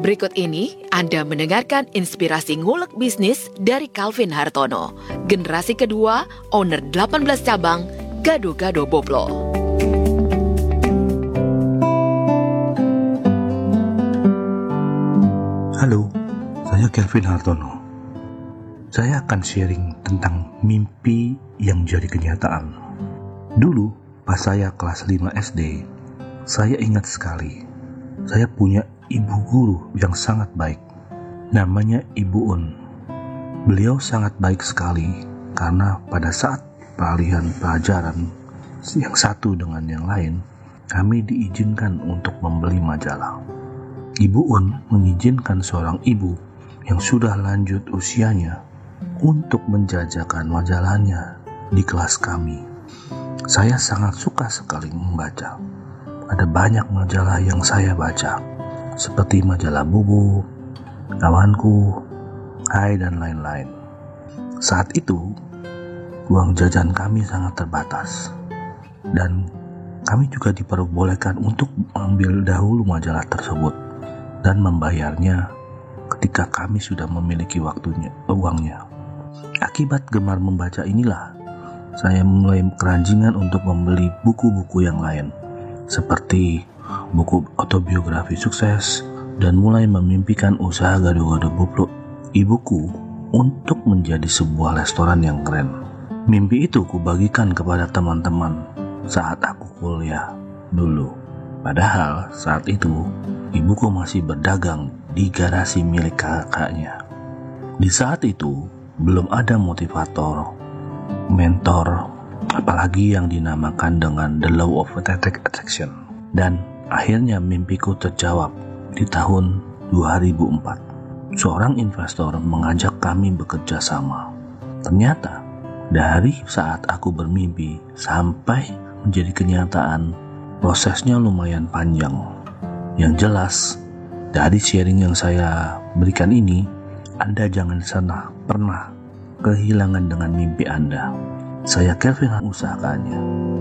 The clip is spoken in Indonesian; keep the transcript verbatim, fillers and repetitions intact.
Berikut ini Anda mendengarkan inspirasi ngulek bisnis dari Calvin Hartono, generasi kedua, owner delapan belas cabang, Gado-Gado Boplo. Halo, saya Calvin Hartono. Saya akan sharing tentang mimpi yang jadi kenyataan. Dulu, pas saya kelas lima S D, saya ingat sekali, saya punya ibu guru yang sangat baik. Namanya Ibu Un. Beliau sangat baik sekali karena pada saat peralihan pelajaran yang satu dengan yang lain, kami diizinkan untuk membeli majalah. Ibu Un mengizinkan seorang ibu yang sudah lanjut usianya untuk menjajakan majalahnya di kelas kami. Saya sangat suka sekali membaca. Ada banyak majalah yang saya baca, seperti majalah Bubu, Kawanku, Hai, dan lain-lain. Saat itu, uang jajan kami sangat terbatas, dan kami juga diperbolehkan untuk mengambil dahulu majalah tersebut dan membayarnya ketika kami sudah memiliki waktunya, uangnya. Akibat gemar membaca inilah, saya mulai keranjingan untuk membeli buku-buku yang lain, seperti buku autobiografi sukses, dan mulai memimpikan usaha Gado-Gado Boplo ibuku untuk menjadi sebuah restoran yang keren. Mimpi itu kubagikan kepada teman-teman saat aku kuliah dulu. Padahal saat itu ibuku masih berdagang di garasi milik kakaknya. Di saat itu belum ada motivator, mentor, apalagi yang dinamakan dengan the law of attraction. Dan akhirnya mimpiku terjawab di tahun dua ribu empat. Seorang investor mengajak kami bekerja sama. Ternyata dari saat aku bermimpi sampai menjadi kenyataan, prosesnya lumayan panjang. Yang jelas, dari sharing yang saya berikan ini, Anda jangan sana pernah kehilangan dengan mimpi Anda. Saya Calvin usahakannya.